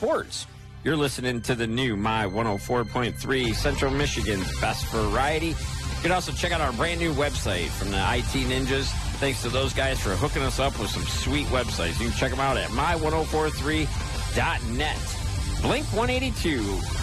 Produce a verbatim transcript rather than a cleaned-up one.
sports. You're listening to the new My one oh four point three, Central Michigan's best variety. You can also check out our brand new website from the I T Ninjas. Thanks to those guys for hooking us up with some sweet websites. You can check them out at my one oh four three dot net. Blink one eighty-two